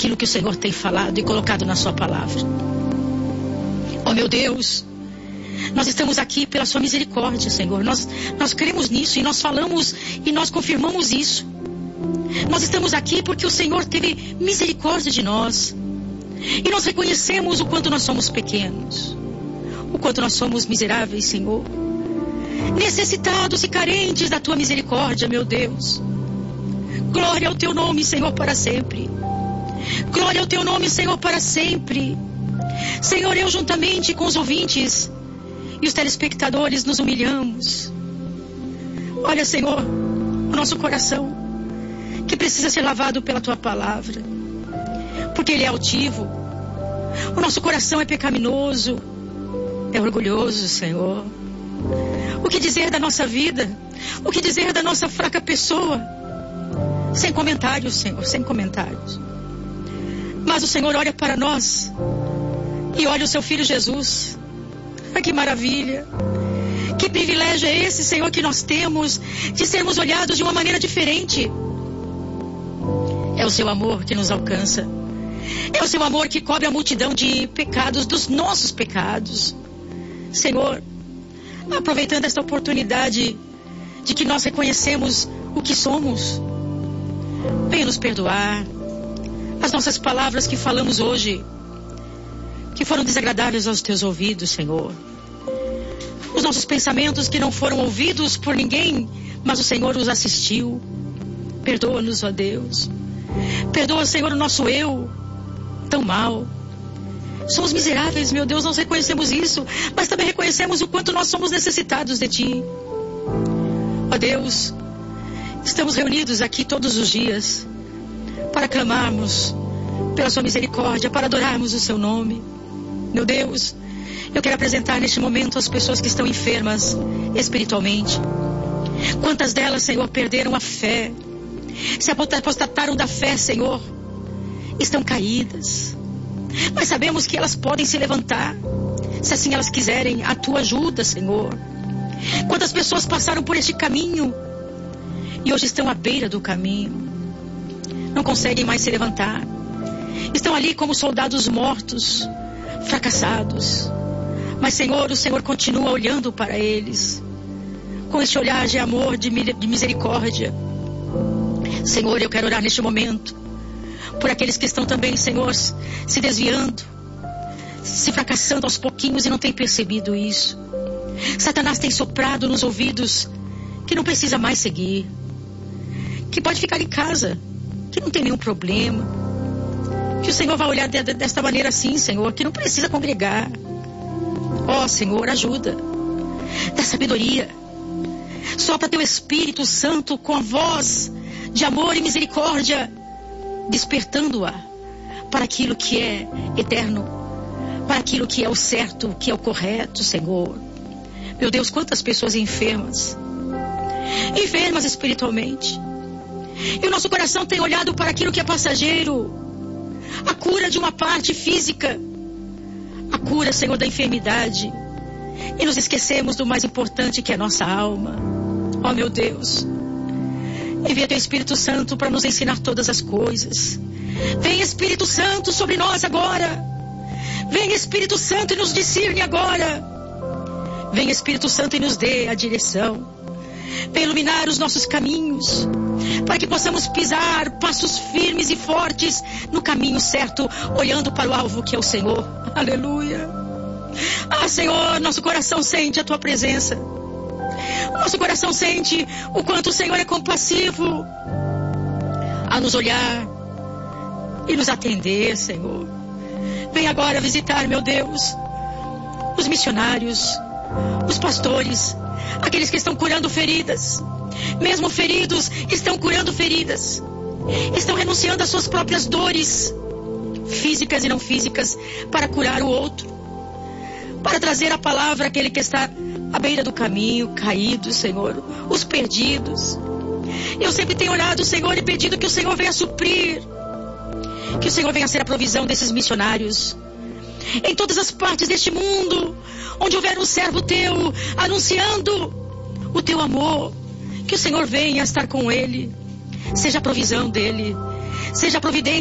aquilo que o Senhor tem falado e colocado na sua palavra. Oh meu Deus, nós estamos aqui pela sua misericórdia, Senhor. Nós cremos nisso e nós falamos e nós confirmamos isso. Nós estamos aqui porque o Senhor teve misericórdia de nós. E nós reconhecemos o quanto nós somos pequenos, o quanto nós somos miseráveis, Senhor, necessitados e carentes da tua misericórdia, meu Deus. Glória ao teu nome, Senhor, para sempre. Glória ao teu nome, Senhor, para sempre. Senhor, eu juntamente com os ouvintes e os telespectadores nos humilhamos. Olha, Senhor, o nosso coração que precisa ser lavado pela tua palavra, porque ele é altivo. O nosso coração é pecaminoso, é orgulhoso, Senhor. O que dizer da nossa vida? O que dizer da nossa fraca pessoa? Sem comentários, Senhor, sem comentários. Mas o Senhor olha para nós e olha o seu Filho Jesus. Ai, que maravilha! Que privilégio é esse, Senhor, que nós temos de sermos olhados de uma maneira diferente. É o seu amor que nos alcança. É o seu amor que cobre a multidão de pecados, dos nossos pecados. Senhor, aproveitando esta oportunidade de que nós reconhecemos o que somos, venha nos perdoar. As nossas palavras que falamos hoje, que foram desagradáveis aos teus ouvidos, Senhor. Os nossos pensamentos que não foram ouvidos por ninguém, mas o Senhor os assistiu. Perdoa-nos, ó Deus. Perdoa, Senhor, o nosso eu, tão mal. Somos miseráveis, meu Deus, nós reconhecemos isso, mas também reconhecemos o quanto nós somos necessitados de Ti. Ó Deus, estamos reunidos aqui todos os dias para clamarmos pela sua misericórdia, para adorarmos o seu nome. Meu Deus, eu quero apresentar neste momento as pessoas que estão enfermas espiritualmente. Quantas delas, Senhor, perderam a fé, se apostataram da fé, Senhor, estão caídas. Mas sabemos que elas podem se levantar, se assim elas quiserem, a tua ajuda, Senhor. Quantas pessoas passaram por este caminho e hoje estão à beira do caminho, não conseguem mais se levantar, estão ali como soldados mortos, fracassados. Mas, Senhor, o Senhor continua olhando para eles com este olhar de amor, de misericórdia. Senhor, eu quero orar neste momento por aqueles que estão também, Senhor, se desviando, se fracassando aos pouquinhos e não têm percebido isso. Satanás tem soprado nos ouvidos que não precisa mais seguir, que pode ficar em casa, que não tem nenhum problema, que o Senhor vai olhar desta maneira assim, Senhor, que não precisa congregar. Ó, Senhor, ajuda, dá sabedoria, sopra teu Espírito Santo com a voz de amor e misericórdia, despertando-a para aquilo que é eterno, para aquilo que é o certo, que é o correto, Senhor. Meu Deus, quantas pessoas enfermas espiritualmente, e o nosso coração tem olhado para aquilo que é passageiro, a cura de uma parte física, a cura, Senhor, da enfermidade, e nos esquecemos do mais importante, que é a nossa alma. Ó, meu Deus, envia teu Espírito Santo para nos ensinar todas as coisas. Vem, Espírito Santo, sobre nós agora. Vem, Espírito Santo, e nos discerne agora. Vem, Espírito Santo, e nos dê a direção. Vem iluminar os nossos caminhos, para que possamos pisar passos firmes e fortes no caminho certo, olhando para o alvo, que é o Senhor. Aleluia. Ah, Senhor, nosso coração sente a tua presença. Nosso coração sente o quanto o Senhor é compassivo a nos olhar e nos atender, Senhor. Vem agora visitar, meu Deus, os missionários, os pastores, aqueles que estão curando feridas. Mesmo feridos, estão curando feridas. Estão renunciando às suas próprias dores, físicas e não físicas, para curar o outro, para trazer a palavra àquele que está à beira do caminho, caído, Senhor, os perdidos. Eu sempre tenho orado, Senhor, e pedido que o Senhor venha suprir, que o Senhor venha ser a provisão desses missionários em todas as partes deste mundo, onde houver um servo teu anunciando o teu amor, que o Senhor venha estar com ele, seja a provisão dele, seja a providência